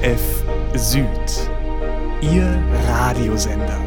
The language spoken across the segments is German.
RF Süd, Ihr Radiosender.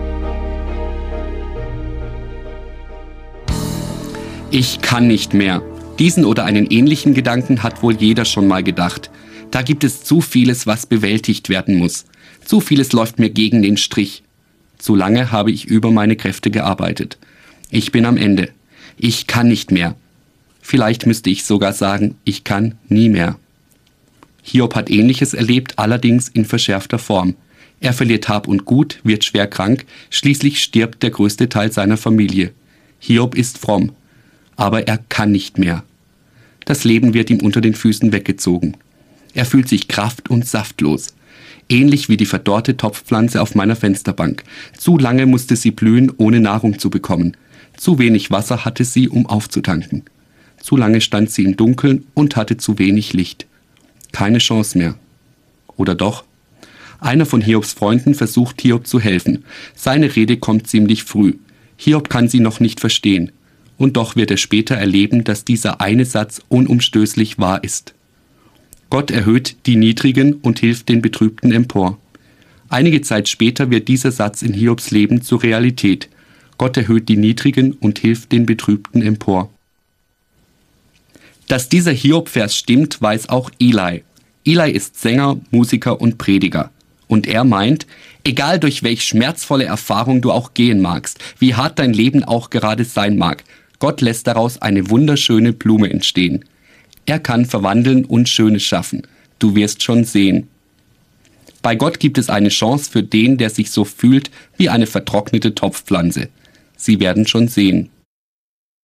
Ich kann nicht mehr. Diesen oder einen ähnlichen Gedanken hat wohl jeder schon mal gedacht. Da gibt es zu vieles, was bewältigt werden muss. Zu vieles läuft mir gegen den Strich. Zu lange habe ich über meine Kräfte gearbeitet. Ich bin am Ende. Ich kann nicht mehr. Vielleicht müsste ich sogar sagen, ich kann nie mehr. Hiob hat Ähnliches erlebt, allerdings in verschärfter Form. Er verliert Hab und Gut, wird schwer krank, schließlich stirbt der größte Teil seiner Familie. Hiob ist fromm, aber er kann nicht mehr. Das Leben wird ihm unter den Füßen weggezogen. Er fühlt sich kraft- und saftlos. Ähnlich wie die verdorrte Topfpflanze auf meiner Fensterbank. Zu lange musste sie blühen, ohne Nahrung zu bekommen. Zu wenig Wasser hatte sie, um aufzutanken. Zu lange stand sie im Dunkeln und hatte zu wenig Licht. Keine Chance mehr. Oder doch? Einer von Hiobs Freunden versucht Hiob zu helfen. Seine Rede kommt ziemlich früh. Hiob kann sie noch nicht verstehen. Und doch wird er später erleben, dass dieser eine Satz unumstößlich wahr ist. Gott erhöht die Niedrigen und hilft den Betrübten empor. Einige Zeit später wird dieser Satz in Hiobs Leben zur Realität. Gott erhöht die Niedrigen und hilft den Betrübten empor. Dass dieser Hiob-Vers stimmt, weiß auch Eli. Eli ist Sänger, Musiker und Prediger. Und er meint, egal durch welch schmerzvolle Erfahrung du auch gehen magst, wie hart dein Leben auch gerade sein mag, Gott lässt daraus eine wunderschöne Blume entstehen. Er kann verwandeln und Schönes schaffen. Du wirst schon sehen. Bei Gott gibt es eine Chance für den, der sich so fühlt wie eine vertrocknete Topfpflanze. Sie werden schon sehen.